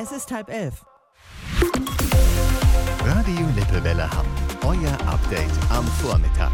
Es ist 10:30. Radio Lippewelle Hamm. Euer Update am Vormittag.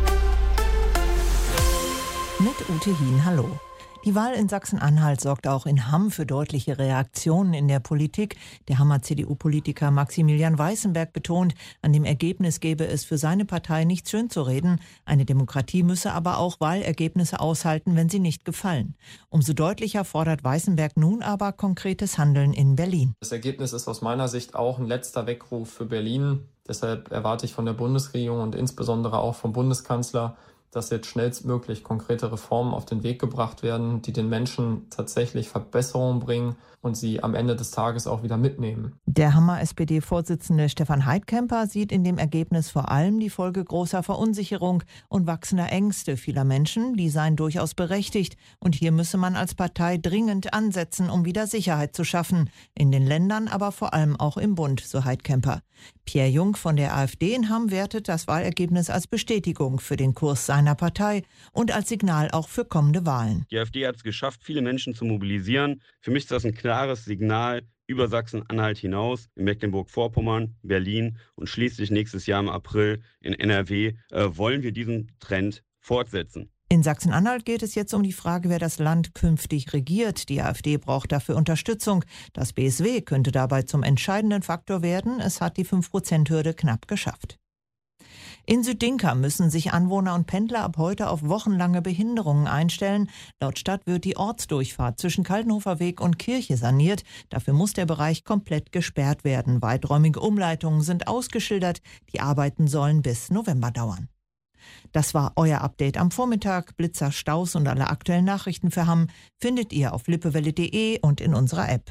Mit Ute Hien, hallo. Die Wahl in Sachsen-Anhalt sorgt auch in Hamm für deutliche Reaktionen in der Politik. Der Hammer CDU-Politiker Maximilian Weißenberg betont, an dem Ergebnis gebe es für seine Partei nichts schön zu reden. Eine Demokratie müsse aber auch Wahlergebnisse aushalten, wenn sie nicht gefallen. Umso deutlicher fordert Weißenberg nun aber konkretes Handeln in Berlin. Das Ergebnis ist aus meiner Sicht auch ein letzter Weckruf für Berlin. Deshalb erwarte ich von der Bundesregierung und insbesondere auch vom Bundeskanzler, dass jetzt schnellstmöglich konkrete Reformen auf den Weg gebracht werden, die den Menschen tatsächlich Verbesserungen bringen und sie am Ende des Tages auch wieder mitnehmen. Der Hammer-SPD-Vorsitzende Stefan Heidkamper sieht in dem Ergebnis vor allem die Folge großer Verunsicherung und wachsender Ängste vieler Menschen. Die seien durchaus berechtigt. Und hier müsse man als Partei dringend ansetzen, um wieder Sicherheit zu schaffen. In den Ländern, aber vor allem auch im Bund, so Heidkamper. Pierre Jung von der AfD in Hamm wertet das Wahlergebnis als Bestätigung für den Kurs seiner Partei und als Signal auch für kommende Wahlen. Die AfD hat es geschafft, viele Menschen zu mobilisieren. Für mich ist das ein klares Signal über Sachsen-Anhalt hinaus, in Mecklenburg-Vorpommern, Berlin und schließlich nächstes Jahr im April in NRW wollen wir diesen Trend fortsetzen. In Sachsen-Anhalt geht es jetzt um die Frage, wer das Land künftig regiert. Die AfD braucht dafür Unterstützung. Das BSW könnte dabei zum entscheidenden Faktor werden. Es hat die 5%-Hürde knapp geschafft. In Südinka müssen sich Anwohner und Pendler ab heute auf wochenlange Behinderungen einstellen. Laut Stadt wird die Ortsdurchfahrt zwischen Kaltenhofer Weg und Kirche saniert. Dafür muss der Bereich komplett gesperrt werden. Weiträumige Umleitungen sind ausgeschildert. Die Arbeiten sollen bis November dauern. Das war euer Update am Vormittag. Blitzer, Staus und alle aktuellen Nachrichten für Hamm findet ihr auf lippewelle.de und in unserer App.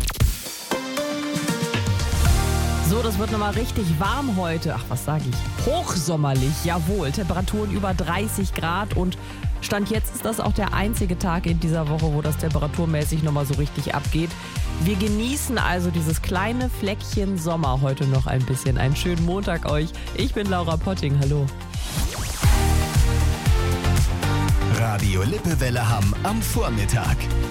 So, das wird nochmal richtig warm heute. Ach, was sage ich? Hochsommerlich, jawohl. Temperaturen über 30 Grad und Stand jetzt ist das auch der einzige Tag in dieser Woche, wo das temperaturmäßig nochmal so richtig abgeht. Wir genießen also dieses kleine Fleckchen Sommer heute noch ein bisschen. Einen schönen Montag euch. Ich bin Laura Potting, hallo. Radio Lippewelle Hamm am Vormittag.